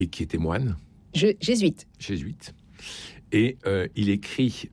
et qui était moine. Jésuite. Et il écrit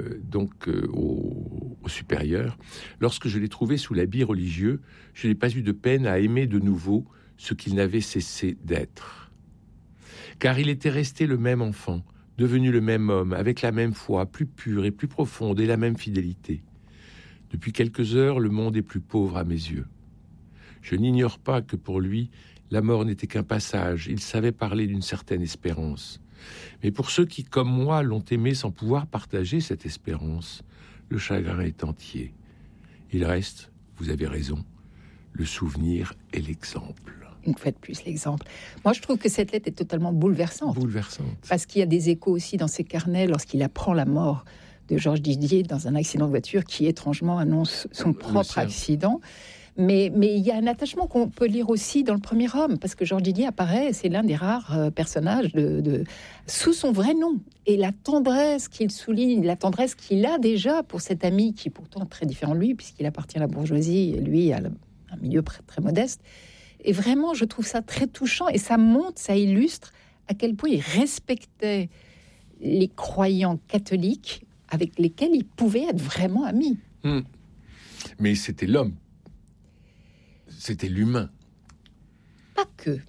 au supérieur: lorsque je l'ai trouvé sous l'habit religieux, je n'ai pas eu de peine à aimer de nouveau ce qu'il n'avait cessé d'être. Car il était resté le même enfant, devenu le même homme, avec la même foi, plus pure et plus profonde, et la même fidélité. Depuis quelques heures, le monde est plus pauvre à mes yeux. Je n'ignore pas que pour lui, la mort n'était qu'un passage. Il savait parler d'une certaine espérance. Mais pour ceux qui, comme moi, l'ont aimé sans pouvoir partager cette espérance, le chagrin est entier. Il reste, vous avez raison, le souvenir et l'exemple. Une fois de plus, l'exemple. Moi, je trouve que cette lettre est totalement bouleversante. Parce qu'il y a des échos aussi dans ses carnets lorsqu'il apprend la mort de Georges Didier dans un accident de voiture qui, étrangement, annonce son propre accident. Mais il y a un attachement qu'on peut lire aussi dans Le Premier Homme, parce que Georges Didier apparaît, c'est l'un des rares personnages sous son vrai nom. Et la tendresse qu'il souligne, la tendresse qu'il a déjà pour cet ami qui est pourtant très différent de lui, puisqu'il appartient à la bourgeoisie, et lui à un milieu très modeste. Et vraiment, je trouve ça très touchant, et ça montre, ça illustre à quel point il respectait les croyants catholiques avec lesquels il pouvait être vraiment ami. Mais c'était l'homme. C'était l'humain. Pas que.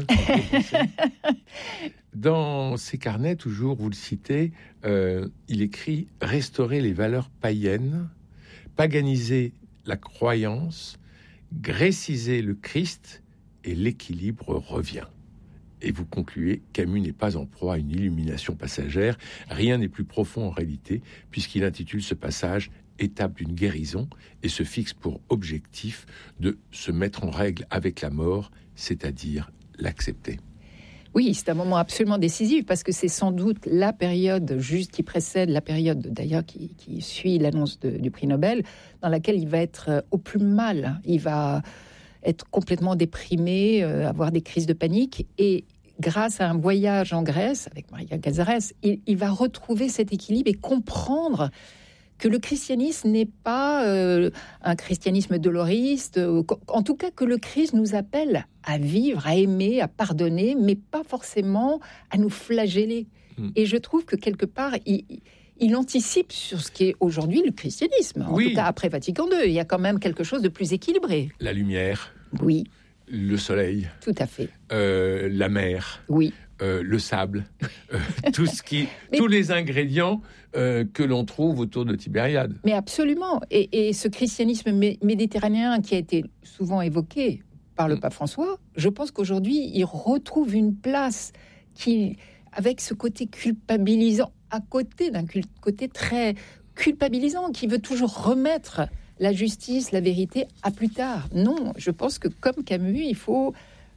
Dans ses carnets, toujours, vous le citez, il écrit « Restaurer les valeurs païennes, paganiser la croyance, gréciser le Christ et l'équilibre revient. » Et vous concluez, Camus n'est pas en proie à une illumination passagère. Rien n'est plus profond en réalité, puisqu'il intitule ce passage « Étape d'une guérison » et se fixe pour objectif de se mettre en règle avec la mort, c'est-à-dire l'accepter. Oui, c'est un moment absolument décisif, parce que c'est sans doute la période juste qui précède la période, d'ailleurs, qui suit l'annonce du prix Nobel, dans laquelle il va être au plus mal. Il va être complètement déprimé, avoir des crises de panique, et grâce à un voyage en Grèce avec Maria Cazares, il va retrouver cet équilibre et comprendre que le christianisme n'est pas un christianisme doloriste, en tout cas que le Christ nous appelle à vivre, à aimer, à pardonner, mais pas forcément à nous flageller. Et je trouve que quelque part, il anticipe sur ce qui est aujourd'hui le christianisme. En tout cas, après Vatican II, il y a quand même quelque chose de plus équilibré. La lumière. Oui. Le soleil. Tout à fait. La mer. Oui. Le sable. Tous les ingrédients que l'on trouve autour de Tibériade. Mais absolument. Et ce christianisme méditerranéen qui a été souvent évoqué par le pape François, je pense qu'aujourd'hui, il retrouve une place avec ce côté culpabilisant, à côté d'un côté très culpabilisant, qui veut toujours remettre la justice, la vérité à plus tard. Non, je pense que comme Camus, il faut...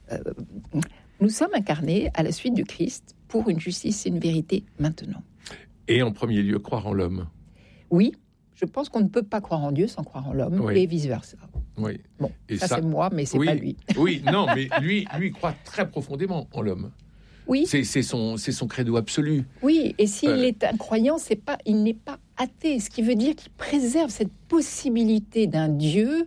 nous sommes incarnés à la suite du Christ pour une justice et une vérité maintenant. Et en premier lieu, croire en l'homme. Oui, je pense qu'on ne peut pas croire en Dieu sans croire en l'homme, et vice-versa. Oui. Bon, et ça c'est moi, mais c'est pas lui. Oui, non, mais lui croit très profondément en l'homme. Oui. C'est son credo absolu. Oui, et s'il est un croyant, il n'est pas athée, ce qui veut dire qu'il préserve cette possibilité d'un Dieu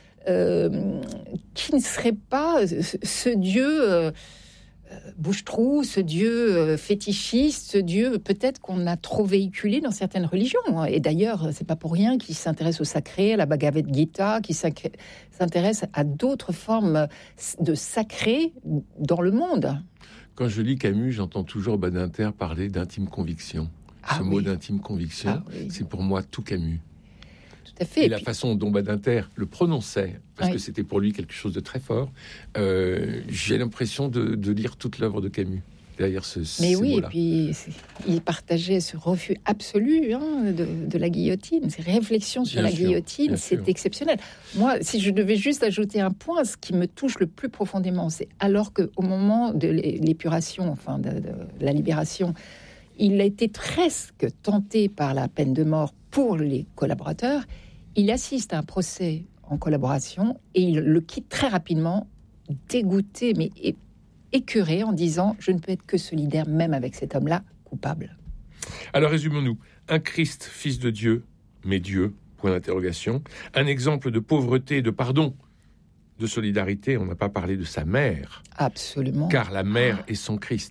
qui ne serait pas ce Dieu bouche-trou, ce Dieu fétichiste, ce Dieu peut-être qu'on a trop véhiculé dans certaines religions. Et d'ailleurs, c'est pas pour rien qu'il s'intéresse au sacré, à la Bhagavad Gita, qu'il s'intéresse à d'autres formes de sacré dans le monde. Quand je lis Camus, j'entends toujours Badinter parler d'intime conviction. Ce mot d'intime conviction, c'est pour moi tout Camus. Tout à fait. Et la façon dont Badinter le prononçait, parce que c'était pour lui quelque chose de très fort, j'ai l'impression de lire toute l'œuvre de Camus derrière ces mots-là. Et puis il partageait ce refus absolu de la guillotine, ces réflexions sur la guillotine, c'est exceptionnel. Moi, si je devais juste ajouter un point, ce qui me touche le plus profondément, c'est alors qu'au moment de l'épuration, enfin de la libération, il a été presque tenté par la peine de mort pour les collaborateurs. Il assiste à un procès en collaboration et il le quitte très rapidement, dégoûté, mais écœuré, en disant « Je ne peux être que solidaire même avec cet homme-là coupable ». Alors résumons-nous. Un Christ, fils de Dieu, mais Dieu, point d'interrogation. Un exemple de pauvreté et de pardon de solidarité, on n'a pas parlé de sa mère. Absolument. Car la mère est son Christ.